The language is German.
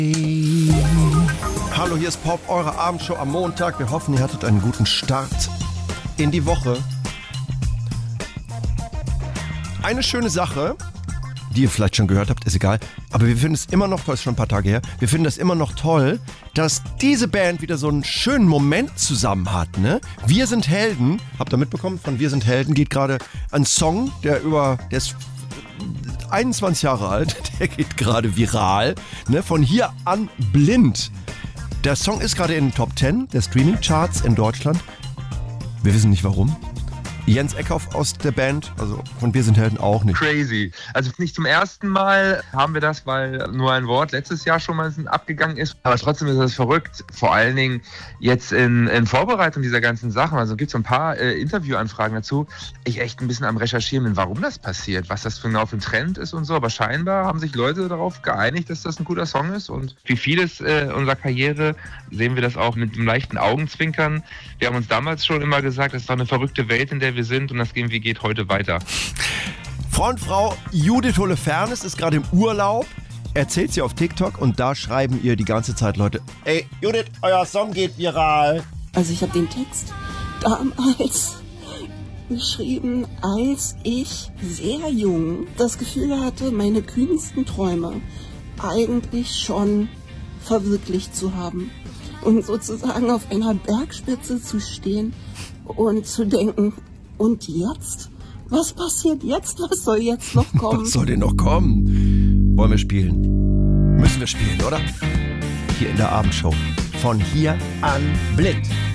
Hallo, hier ist Pop, eure Abendshow am Montag. Wir hoffen, ihr hattet einen guten Start in die Woche. Eine schöne Sache, die ihr vielleicht schon gehört habt, ist egal, aber wir finden es immer noch toll, ist schon ein paar Tage her, wir finden es immer noch toll, dass diese Band wieder so einen schönen Moment zusammen hat, ne? Wir sind Helden, habt ihr mitbekommen, von Wir sind Helden geht gerade ein Song, der ist 21 Jahre alt, der geht gerade viral, ne? Von hier an blind. Der Song ist gerade in den Top 10 der Streaming-Charts in Deutschland. Wir wissen nicht warum. Jens Eckhoff aus der Band, also von Wir sind Helden auch nicht. Crazy. Also nicht zum ersten Mal haben wir das, weil nur ein Wort letztes Jahr schon mal abgegangen ist. Aber trotzdem ist das verrückt. Vor allen Dingen jetzt in Vorbereitung dieser ganzen Sachen. Also gibt es so ein paar Interviewanfragen dazu. Ich echt ein bisschen am Recherchieren bin, warum das passiert, was das genau für ein Trend ist und so. Aber scheinbar haben sich Leute darauf geeinigt, dass das ein guter Song ist. Und wie vieles unserer Karriere sehen wir das auch mit einem leichten Augenzwinkern. Wir haben uns damals schon immer gesagt, das ist doch eine verrückte Welt, in der wir sind und das irgendwie geht heute weiter. Frau Judith Holofernes ist gerade im Urlaub, erzählt sie auf TikTok und da schreiben ihr die ganze Zeit Leute, ey Judith, euer Song geht viral. Also ich habe den Text damals geschrieben, als ich sehr jung das Gefühl hatte, meine kühnsten Träume eigentlich schon verwirklicht zu haben. Und sozusagen auf einer Bergspitze zu stehen und zu denken, und jetzt? Was passiert jetzt? Was soll jetzt noch kommen? Was soll denn noch kommen? Wollen wir spielen? Müssen wir spielen, oder? Hier in der Abendshow. Von hier an blind.